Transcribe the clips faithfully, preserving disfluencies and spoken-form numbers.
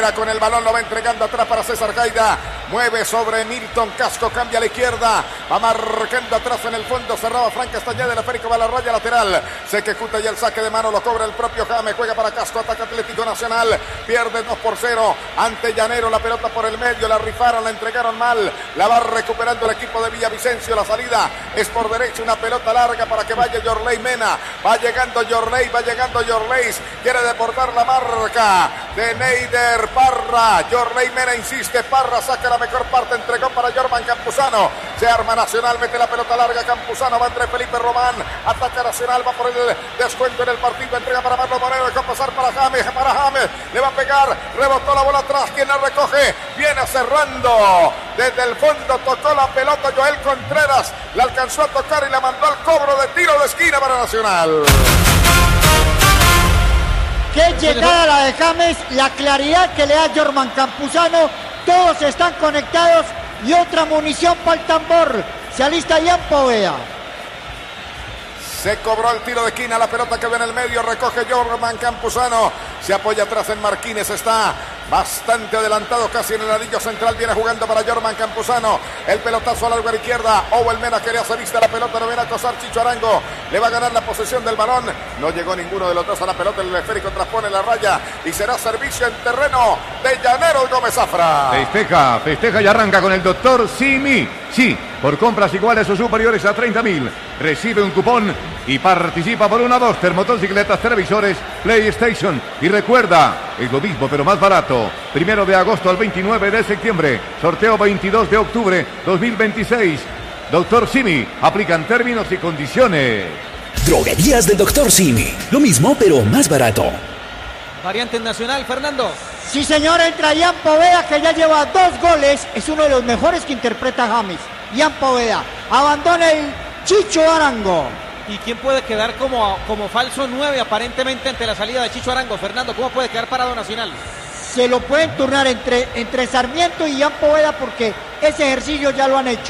Cabrera con el balón, lo va entregando atrás para César Gaida. Mueve sobre Milton Casco, cambia a la izquierda. Va marcando atrás en el fondo, cerraba Frank Castañeda, el esférico va a la raya lateral. Se ejecuta ya el saque de mano, lo cobra el propio James. Juega para Casco, ataca Atlético Nacional. Pierde dos por cero ante Llanero. La pelota por el medio, la rifaron, la entregaron mal. La va recuperando el equipo de Villavicencio. La salida es por derecha, una pelota larga para que vaya Yorley Mena. Va llegando Yorley, va llegando Yorley. Quiere deportar la marca de Neider Parra. Yorley Mena insiste, Parra saca la mejor parte, entregó para Jorman Campuzano. Se arma Nacional, mete la pelota larga, Campuzano va entre Felipe Román. Ataca Nacional, va por el descuento en el partido, entrega para Marlon Moreno, dejó pasar para James, para James, le va a pegar, rebotó la bola atrás, quien la recoge, viene cerrando, desde el fondo tocó la pelota Joel Contreras, la alcanzó a tocar y la mandó al cobro de tiro de esquina para Nacional. Qué llegada la de James, la claridad que le da Jorman Campuzano, todos están conectados y otra munición para el tambor, se alista Ian Poveda. Se cobró el tiro de esquina, la pelota que ve en el medio, recoge Jorman Campuzano, se apoya atrás en Marquínez, está bastante adelantado, casi en el anillo central, viene jugando para Jorman Campuzano, el pelotazo a la larga izquierda, Owen Mena que le hace vista a la pelota, no viene a acosar Chicho Arango, le va a ganar la posesión del balón, no llegó ninguno de los dos a la pelota, el esférico transpone la raya y será servicio en terreno de Llaneros Gómez Zafra. Festeja, festeja y arranca con el doctor Simi, sí, por compras iguales o superiores a treinta mil, recibe un cupón y participa por una, dos, termotocicletas, televisores, PlayStation. Y recuerda, es lo mismo pero más barato. Primero de agosto al veintinueve de septiembre. Sorteo veintidós de octubre dos mil veintiséis. Doctor Simi, aplican términos y condiciones. Droguerías del doctor Simi. Lo mismo pero más barato. Variante nacional, Fernando. Sí, señor, entra Ian Poveda, que ya lleva dos goles. Es uno de los mejores que interpreta James. Ian Poveda. Abandona el Chicho Arango. ¿Y quién puede quedar como, como falso nueve aparentemente ante la salida de Chicho Arango? Fernando, ¿cómo puede quedar parado Nacional? Se lo pueden turnar entre, entre Sarmiento y Ian Poveda porque ese ejercicio ya lo han hecho.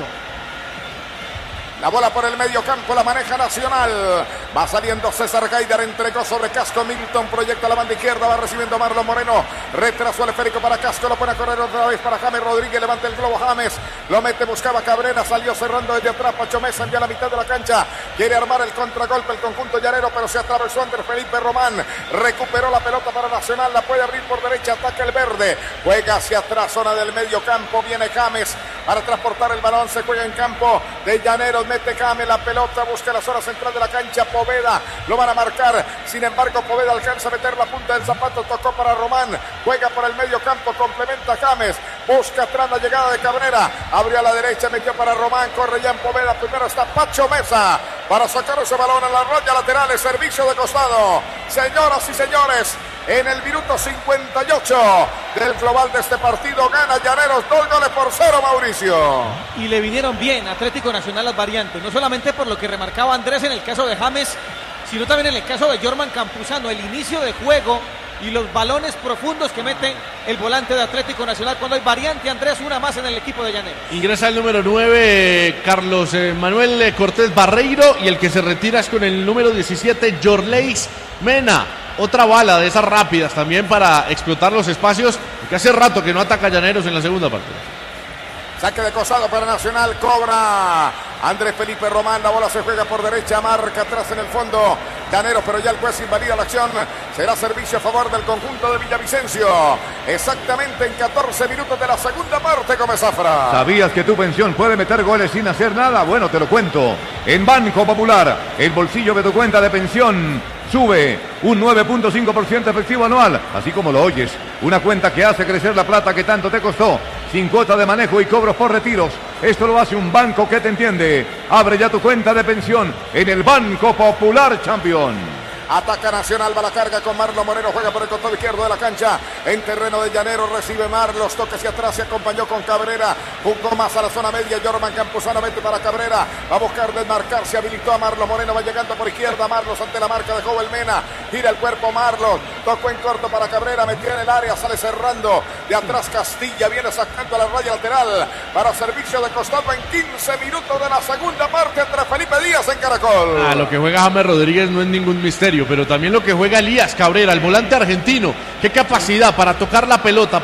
La bola por el medio campo, la maneja Nacional. Va saliendo César Gaidar, entregó sobre Casco. Milton proyecta la banda izquierda, va recibiendo Marlon Moreno. Retrasó el esférico para Casco, lo pone a correr otra vez para James Rodríguez. Levanta el globo James, lo mete, buscaba Cabrera, salió cerrando desde atrás. Pacho Mesa envía a la mitad de la cancha. Quiere armar el contragolpe el conjunto llanero, pero se atravesó Andrés Felipe Román. Recuperó la pelota para Nacional, la puede abrir por derecha, ataca el verde. Juega hacia atrás, zona del medio campo. Viene James para transportar el balón, se juega en campo de Llaneros. Mete James la pelota, busca la zona central de la cancha. Poveda lo van a marcar, sin embargo Poveda alcanza a meter la punta del zapato, tocó para Román, juega por el medio campo, complementa James, busca atrás la llegada de Cabrera, abrió a la derecha, metió para Román, corre ya en Poveda, primero está Pacho Mesa para sacar ese balón a la raya lateral, el servicio de costado. Señoras y señores, en el minuto cincuenta y ocho del global de este partido gana Llaneros dos goles por cero, Mauricio. Y le vinieron bien Atlético Nacional las variantes, no solamente por lo que remarcaba Andrés en el caso de James, sino también en el caso de Jorman Campuzano, el inicio de juego y los balones profundos que mete el volante de Atlético Nacional cuando hay variante. Andrés, una más en el equipo de Llaneros. Ingresa el número nueve, Carlos eh, Manuel Cortés Barreiro, y el que se retira es con el número diecisiete, Yorleis Mena. Otra bala de esas rápidas también para explotar los espacios, porque hace rato que no ataca Llaneros en la segunda parte. Saque de costado para Nacional, cobra Andrés Felipe Román, la bola se juega por derecha, marca atrás en el fondo Llaneros, pero ya el juez invalida la acción, será servicio a favor del conjunto de Villavicencio, exactamente en catorce minutos de la segunda parte, Gómez Zafra. ¿Sabías que tu pensión puede meter goles sin hacer nada? Bueno, te lo cuento. En Banco Popular, el bolsillo de tu cuenta de pensión sube un nueve punto cinco por ciento efectivo anual, así como lo oyes, una cuenta que hace crecer la plata que tanto te costó, sin cuota de manejo y cobros por retiros. Esto lo hace un banco que te entiende. Abre ya tu cuenta de pensión en el Banco Popular, campeón. Ataca Nacional, va la carga con Marlon Moreno, juega por el costado izquierdo de la cancha, en terreno de Llaneros, recibe Marlos, toca hacia atrás, se acompañó con Cabrera, jugó más a la zona media, Jorman Campuzano mete para Cabrera, va a buscar desmarcarse, habilitó a Marlos Moreno, va llegando por izquierda, Marlos ante la marca de Joven Mena, gira el cuerpo Marlos, tocó en corto para Cabrera, metió en el área, sale cerrando, de atrás Castilla, viene sacando a la raya lateral, para servicio de costado en quince minutos de la segunda parte entre Felipe Díaz en Caracol. Ah, lo que juega James Rodríguez no es ningún misterio, pero también lo que juega Elías Cabrera, el volante argentino, qué capacidad para tocar la pelota,